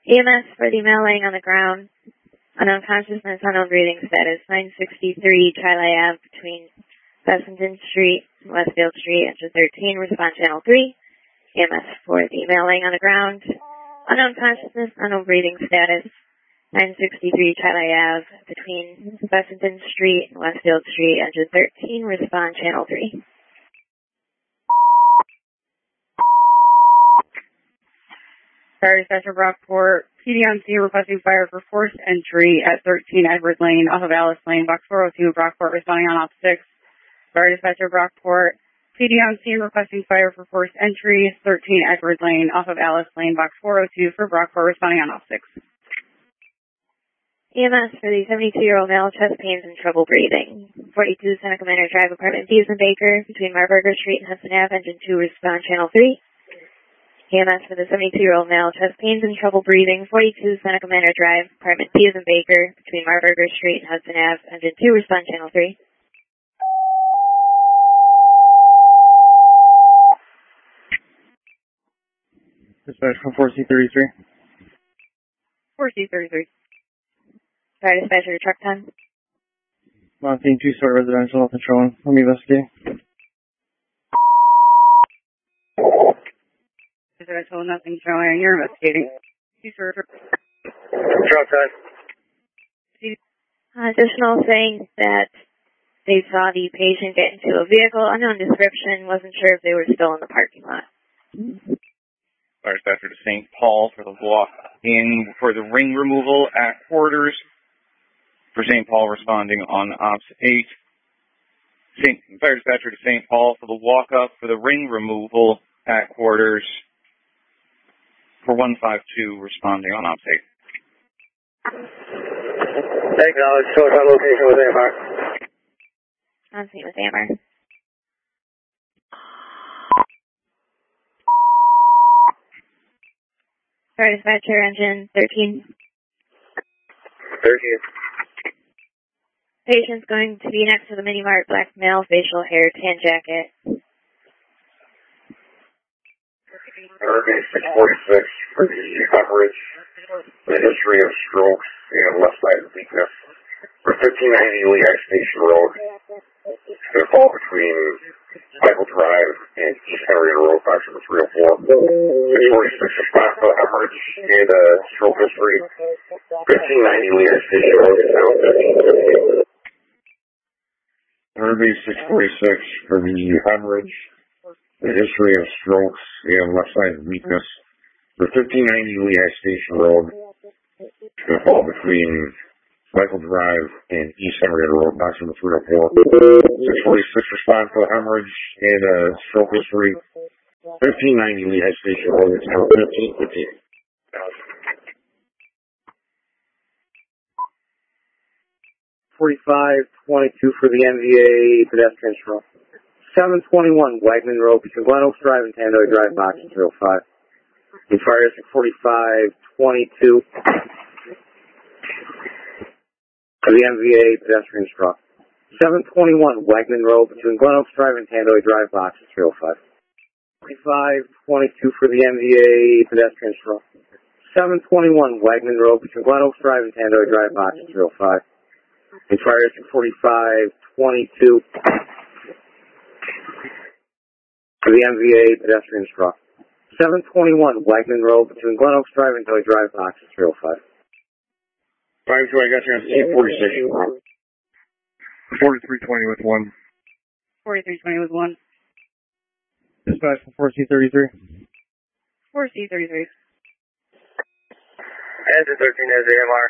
EMS for the male laying on the ground, unknown consciousness, unknown breathing status, 963 Chili Ave between Bessington Street and Westfield Street, engine 13, respond channel 3. EMS for the male laying on the ground, unknown consciousness, unknown breathing status, 963 Chili Ave between Bessington Street and Westfield Street, engine 13, respond channel 3. Fire dispatcher Brockport, PD on scene requesting fire for forced entry at 13 Edward Lane off of Alice Lane, box 402, Brockport responding on op 6. Fire dispatcher Brockport, PD on scene requesting fire for forced entry, 13 Edward Lane off of Alice Lane, box 402 for Brockport responding on op 6. EMS for the 72-year-old male, chest pains and trouble breathing. 42 Seneca Manor Drive, apartment B and Baker between Marburger Street and Hudson Ave, engine 2, respond channel 3. EMS for the 72-year-old male, chest pains and trouble breathing, 42 Seneca Manor Drive, apartment B and Baker, between Marburger Street and Hudson Ave, engine 2, respond channel 3. Dispatch from 4C33. 4C33. Fire dispatcher to truck time. Montane 2-story residential, controlling. Let me investigate. Residential, nothing showing. You're investigating. Truck time. Additional saying that they saw the patient get into a vehicle, unknown description, wasn't sure if they were still in the parking lot. Fire dispatcher to St. Paul for the walk-in for the ring removal at quarters. For St. Paul responding on ops 8. Fire dispatcher to St. Paul for the walk-up for the ring removal at quarters. For 152 responding on ops 8. Acknowledge, so it's on location with AMR. On scene with AMR. Fire dispatcher, engine 13. 13. Patient's going to be next to the Mini Mart, black male, facial hair, tan jacket. Irving 646 for the coverage, the history of strokes and left side weakness for 1590 Lehigh Station Road. It's going to fall between Michael Drive and East Henrietta Road, box number 304. 646 response to hemorrhage and stroke history. 1590 Lehigh Station Road is now 15. Irving 646 for the hemorrhage, the history of strokes and left side weakness for 1590 Lehigh Station Road. It's going to fall between Michael Drive and East Henrietta Road, box number 304. 646 response to hemorrhage and stroke history. 1590 Lehigh Station Road. It's now 1515. 4522 for the MVA pedestrian stroke. 721 Wagman Road between Glen Oaks Drive and Tandoy Drive, box 305. The fire district 4522 for the MVA pedestrian stroke. 721 Wagman Road between Glen Oaks Drive and Tandoy Drive, box 305. 4522 for the MVA pedestrian stroke. 721 Wagman Road between Glen Oaks Drive and Tandoy Drive, box 305. The fire district 4522 for the MVA pedestrian stroke. 721 Wagman Road between Glen Oaks Drive and Tandoy Drive, box 305. 5-2, I got you on C46. 4320 with 1. 4320 with 1. Dispatch from 4C33. 4C33. Engine 13 has AMR.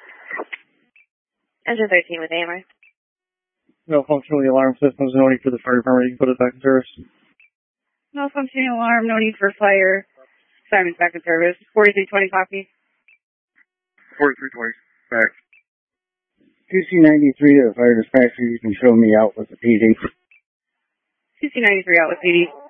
Engine 13 with AMR. No function with the alarm systems, no need for the fire department. You can put it back in service. No functioning alarm, no need for fire. Simon's back in service. 4320 copy. 4320. Back. 2C93 to the fire dispatcher. You can show me out with the PD. 2C93 out with PD.